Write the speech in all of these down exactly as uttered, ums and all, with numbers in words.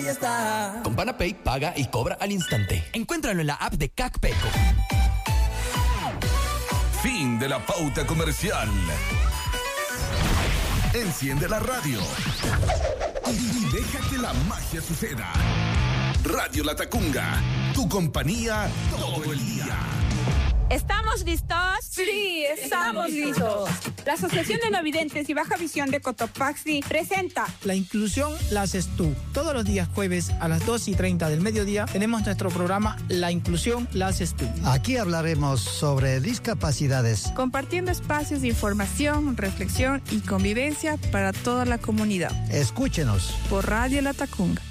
está. Con Panapay paga y cobra al instante. Encuéntralo en la app de CacPeco. Fin de la pauta comercial. Enciende la radio y, y deja que la magia suceda. Radio Latacunga, tu compañía todo el día. ¿Estamos listos? Sí, estamos listos. La Asociación de No Videntes y Baja Visión de Cotopaxi presenta La inclusión la haces tú. Todos los días jueves a las dos y treinta del mediodía tenemos nuestro programa La inclusión la haces tú. Aquí hablaremos sobre discapacidades, compartiendo espacios de información, reflexión y convivencia para toda la comunidad. Escúchenos por Radio Latacunga.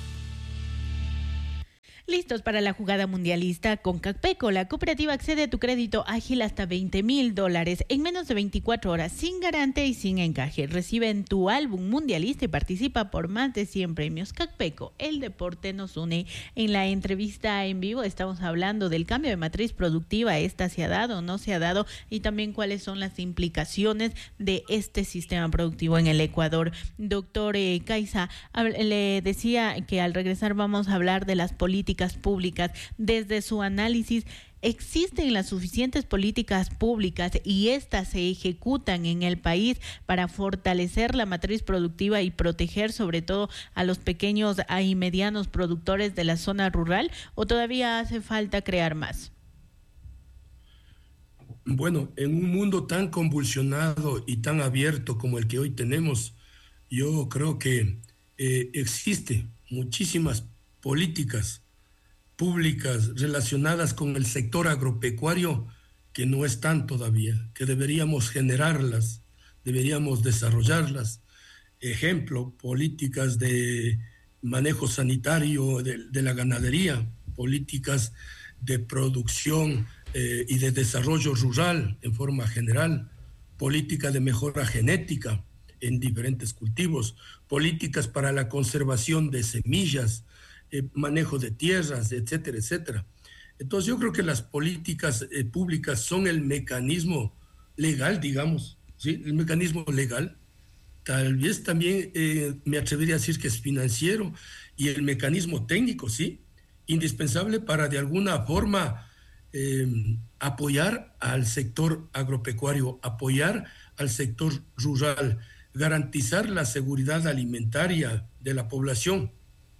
Listos para la jugada mundialista con CacPeco. La cooperativa accede a tu crédito ágil hasta veinte mil dólares en menos de veinticuatro horas, sin garante y sin encaje. Recibe en tu álbum mundialista y participa por más de cien premios. CacPeco, el deporte nos une. En la entrevista en vivo estamos hablando del cambio de matriz productiva. ¿Esta se ha dado o no se ha dado? Y también cuáles son las implicaciones de este sistema productivo en el Ecuador. Doctor eh, Caiza, le decía que al regresar vamos a hablar de las políticas públicas. Desde su análisis, ¿existen las suficientes políticas públicas y estas se ejecutan en el país para fortalecer la matriz productiva y proteger sobre todo a los pequeños y medianos productores de la zona rural, o todavía hace falta crear más? Bueno, en un mundo tan convulsionado y tan abierto como el que hoy tenemos, yo creo que eh, existe muchísimas políticas públicas relacionadas con el sector agropecuario que no están todavía, que deberíamos generarlas, deberíamos desarrollarlas. Ejemplo, políticas de manejo sanitario de, de la ganadería, políticas de producción eh, y de desarrollo rural en forma general, política de mejora genética en diferentes cultivos, políticas para la conservación de semillas, Eh, manejo de tierras, etcétera, etcétera. Entonces yo creo que las políticas eh, públicas son el mecanismo legal, digamos, ¿sí? El mecanismo legal. Tal vez también eh, me atrevería a decir que es financiero, y el mecanismo técnico, sí, indispensable para de alguna forma eh, apoyar al sector agropecuario, apoyar al sector rural, garantizar la seguridad alimentaria de la población.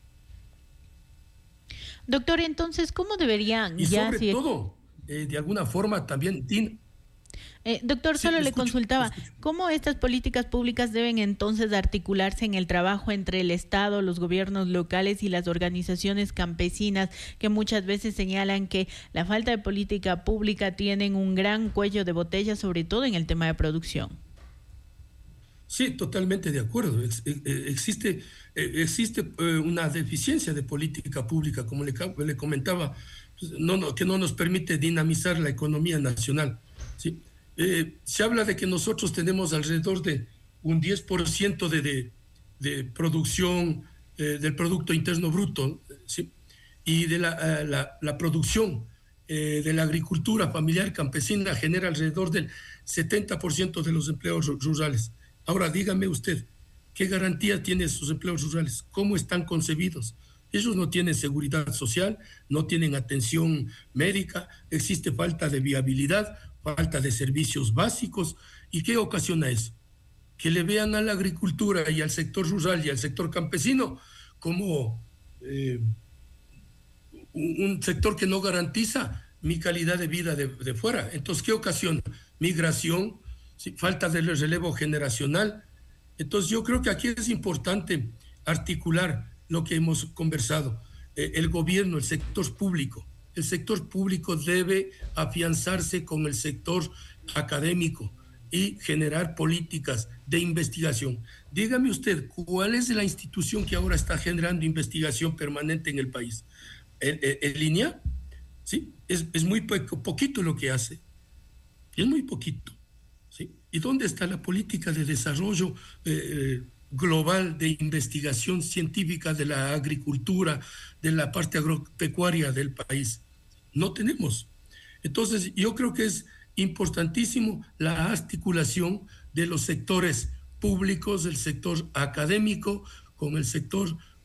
Doctor, entonces, ¿cómo deberían y ya... sobre si... todo, eh, de alguna forma también... Eh, doctor, solo sí, le escucho, consultaba, escucho. ¿Cómo estas políticas públicas deben entonces articularse en el trabajo entre el Estado, los gobiernos locales y las organizaciones campesinas, que muchas veces señalan que la falta de política pública tienen un gran cuello de botella, sobre todo en el tema de producción? Sí, totalmente de acuerdo. Ex, existe existe una deficiencia de política pública, como le, le comentaba, no, no, que no nos permite dinamizar la economía nacional, ¿sí? Eh, se habla de que nosotros tenemos alrededor de un diez por ciento de, de, de producción eh, del Producto Interno Bruto, ¿sí? Y de la, uh, la, la producción eh, de la agricultura familiar campesina genera alrededor del setenta por ciento de los empleos rurales. Ahora dígame usted, ¿qué garantía tienen esos empleos rurales? ¿Cómo están concebidos? Ellos no tienen seguridad social, no tienen atención médica, existe falta de viabilidad, falta de servicios básicos. ¿Y qué ocasiona eso? Que le vean a la agricultura y al sector rural y al sector campesino como eh, un sector que no garantiza mi calidad de vida de, de fuera. Entonces, ¿qué ocasiona? Migración, ¿sí? Falta de relevo generacional. Entonces, yo creo que aquí es importante articular lo que hemos conversado. Eh, el gobierno, el sector público. El sector público debe afianzarse con el sector académico y generar políticas de investigación. Dígame usted, ¿cuál es la institución que ahora está generando investigación permanente en el país? ¿El, el, el línea? ¿Sí? Es, es muy po- poquito lo que hace. Es muy poquito. ¿Sí? ¿Y dónde está la política de desarrollo eh, global de investigación científica de la agricultura, de la parte agropecuaria del país? No tenemos. Entonces, yo creo que es importantísimo la articulación de los sectores públicos, del sector académico, con el sector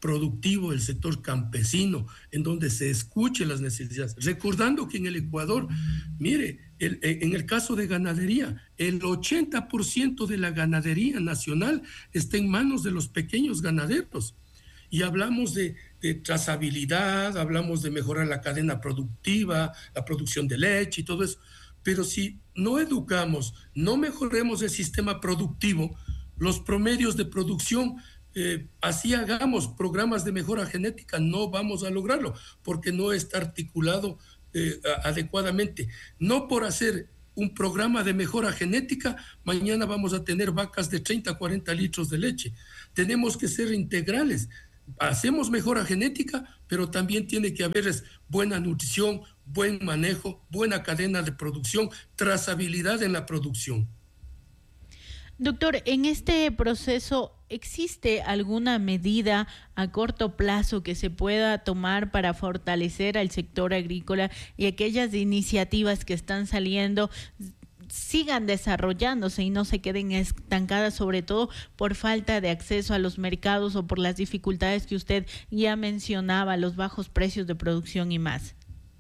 productivo, el sector campesino, en donde se escuchen las necesidades. Recordando que en el Ecuador, mire, el, en el caso de ganadería, el ochenta por ciento de la ganadería nacional está en manos de los pequeños ganaderos. Y hablamos de, de trazabilidad, hablamos de mejorar la cadena productiva, la producción de leche y todo eso. Pero si no educamos, no mejoremos el sistema productivo, los promedios de producción, eh, así hagamos programas de mejora genética, no vamos a lograrlo, porque no está articulado eh, adecuadamente. No por hacer un programa de mejora genética, mañana vamos a tener vacas de treinta a cuarenta litros de leche. Tenemos que ser integrales. Hacemos mejora genética, pero también tiene que haber buena nutrición, buen manejo, buena cadena de producción, trazabilidad en la producción. Doctor, en este proceso, ¿existe alguna medida a corto plazo que se pueda tomar para fortalecer al sector agrícola y aquellas iniciativas que están saliendo sigan desarrollándose y no se queden estancadas, sobre todo por falta de acceso a los mercados o por las dificultades que usted ya mencionaba, los bajos precios de producción y más?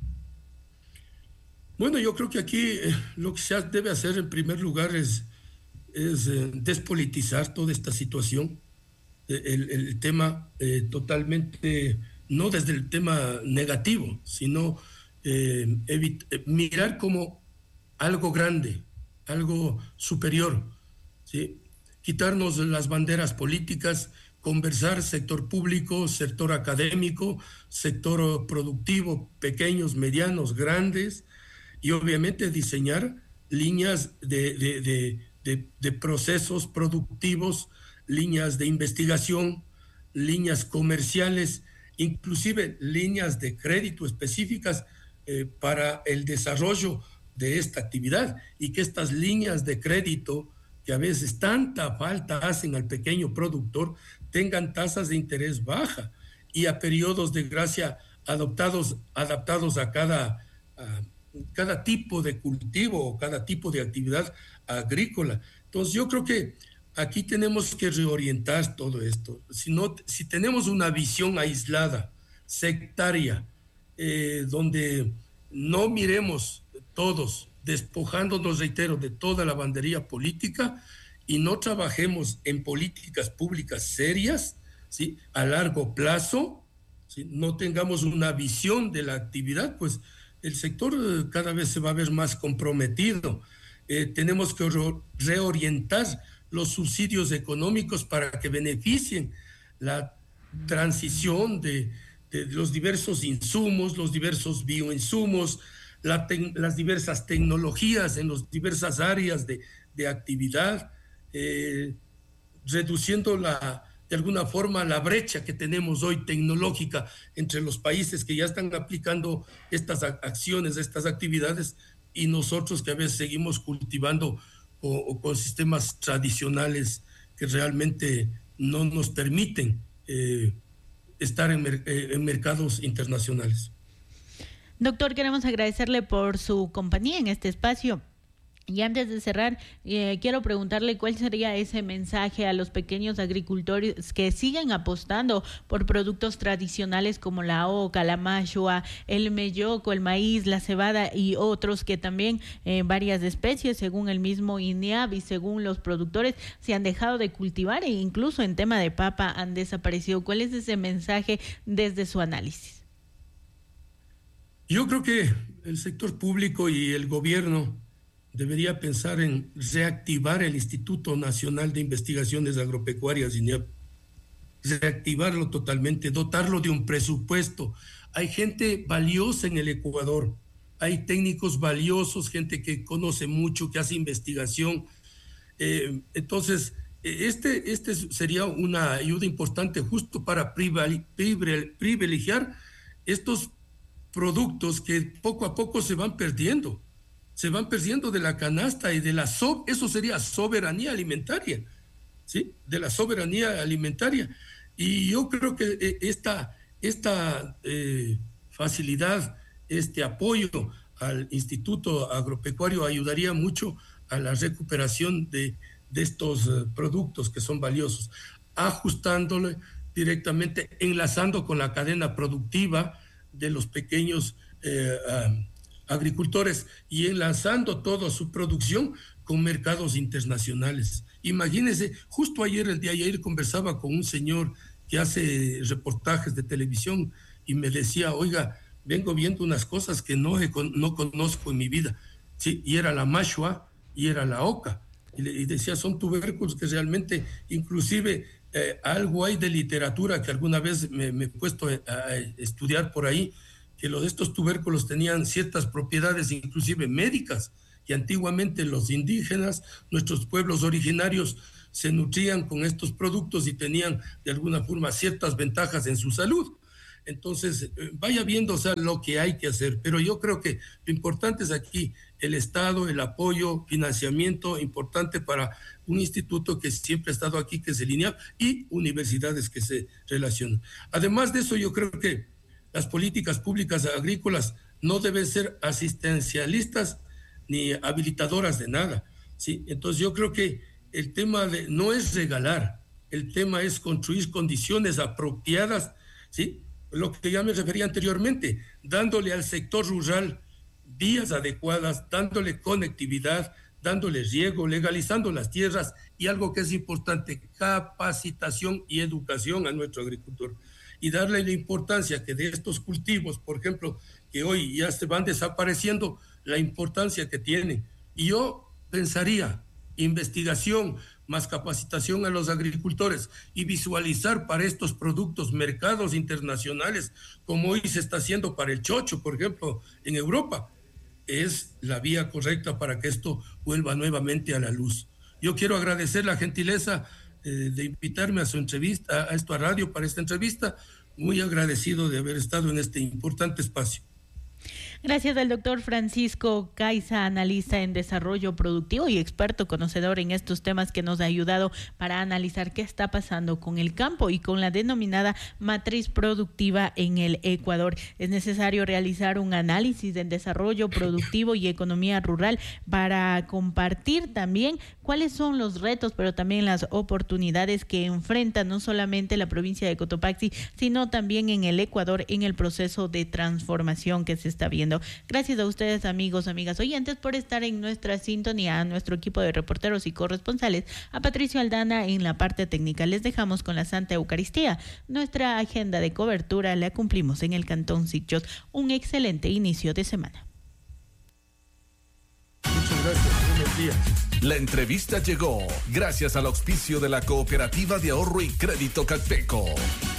Bueno, yo creo que aquí eh, lo que se debe hacer en primer lugar es, es eh, despolitizar toda esta situación, eh, el, el tema eh, totalmente, no desde el tema negativo, sino eh, evit- eh, mirar como algo grande, algo superior, ¿sí? Quitarnos las banderas políticas, conversar sector público, sector académico, sector productivo, pequeños, medianos, grandes, y obviamente diseñar líneas de, de, de, de, de procesos productivos, líneas de investigación, líneas comerciales, inclusive líneas de crédito específicas eh, para el desarrollo de esta actividad, y que estas líneas de crédito que a veces tanta falta hacen al pequeño productor tengan tasas de interés baja y a periodos de gracia adoptados, adaptados a cada, a cada tipo de cultivo o cada tipo de actividad agrícola. Entonces yo creo que aquí tenemos que reorientar todo esto. Si, no, si tenemos una visión aislada, sectaria, eh, donde no miremos todos, despojándonos, reitero, de toda la bandería política y no trabajemos en políticas públicas serias, ¿sí?, a largo plazo, ¿sí?, no tengamos una visión de la actividad, pues el sector eh, cada vez se va a ver más comprometido. Eh, tenemos que re- reorientar los subsidios económicos para que beneficien la transición de, de los diversos insumos, los diversos bioinsumos, La te- las diversas tecnologías en las diversas áreas de, de actividad, eh, reduciendo la, de alguna forma la brecha que tenemos hoy tecnológica entre los países que ya están aplicando estas a- acciones, estas actividades, y nosotros que a veces seguimos cultivando o, o con sistemas tradicionales que realmente no nos permiten eh, estar en, mer- eh, en mercados internacionales. Doctor, queremos agradecerle por su compañía en este espacio. Y antes de cerrar, eh, quiero preguntarle cuál sería ese mensaje a los pequeños agricultores que siguen apostando por productos tradicionales como la oca, la mashua, el melloco, el maíz, la cebada y otros que también eh, varias especies, según el mismo INEAB y según los productores, se han dejado de cultivar e incluso en tema de papa han desaparecido. ¿Cuál es ese mensaje desde su análisis? Yo creo que el sector público y el gobierno debería pensar en reactivar el Instituto Nacional de Investigaciones Agropecuarias, INEAP, reactivarlo totalmente, dotarlo de un presupuesto. Hay gente valiosa en el Ecuador, hay técnicos valiosos, gente que conoce mucho, que hace investigación. Eh, entonces, este, este sería una ayuda importante justo para privilegiar estos productos que poco a poco se van perdiendo, se van perdiendo de la canasta y de la so, eso sería soberanía alimentaria, ¿sí? De la soberanía alimentaria. Y yo creo que esta, esta eh, facilidad, este apoyo al Instituto Agropecuario ayudaría mucho a la recuperación de, de estos uh, productos que son valiosos, ajustándole directamente enlazando con la cadena productiva de los pequeños eh, uh, agricultores y enlazando toda su producción con mercados internacionales. Imagínense, justo ayer, el día de ayer, conversaba con un señor que hace reportajes de televisión y me decía, oiga, vengo viendo unas cosas que no, he, no conozco en mi vida, ¿sí? Y era la mashua y era la oca. Y, le, y decía, son tubérculos que realmente, inclusive, eh, algo hay de literatura que alguna vez me, me he puesto a, a estudiar por ahí, que los, estos tubérculos tenían ciertas propiedades, inclusive médicas, que antiguamente los indígenas, nuestros pueblos originarios, se nutrían con estos productos y tenían de alguna forma ciertas ventajas en su salud. Entonces, vaya viendo, o sea, lo que hay que hacer. Pero yo creo que lo importante es aquí el Estado, el apoyo, financiamiento importante para un instituto que siempre ha estado aquí, que es el INEAP, y universidades que se relacionan. Además de eso, yo creo que las políticas públicas agrícolas no deben ser asistencialistas ni habilitadoras de nada, ¿sí? Entonces yo creo que el tema de, no es regalar, el tema es construir condiciones apropiadas, ¿sí? Lo que ya me refería anteriormente, dándole al sector rural vías adecuadas, dándole conectividad, dándole riego, legalizando las tierras y algo que es importante, capacitación y educación a nuestro agricultor. Y darle la importancia que de estos cultivos, por ejemplo, que hoy ya se van desapareciendo, la importancia que tienen. Y yo pensaría, investigación más capacitación a los agricultores y visualizar para estos productos mercados internacionales, como hoy se está haciendo para el chocho, por ejemplo, en Europa, es la vía correcta para que esto vuelva nuevamente a la luz. Yo quiero agradecer la gentileza eh, de invitarme a su entrevista, a esto a radio para esta entrevista, muy agradecido de haber estado en este importante espacio. Gracias al doctor Francisco Caiza, analista en desarrollo productivo y experto conocedor en estos temas, que nos ha ayudado para analizar qué está pasando con el campo y con la denominada matriz productiva en el Ecuador. Es necesario realizar un análisis en desarrollo productivo y economía rural para compartir también cuáles son los retos, pero también las oportunidades que enfrenta no solamente la provincia de Cotopaxi, sino también en el Ecuador en el proceso de transformación que se está viendo. Gracias a ustedes, amigos, amigas oyentes, por estar en nuestra sintonía, a nuestro equipo de reporteros y corresponsales, a Patricio Aldana en la parte técnica. Les dejamos con la Santa Eucaristía. Nuestra agenda de cobertura la cumplimos en el Cantón Sitges. Un excelente inicio de semana. Muchas gracias. Buenos días. La entrevista llegó gracias al auspicio de la Cooperativa de Ahorro y Crédito Cacpeco.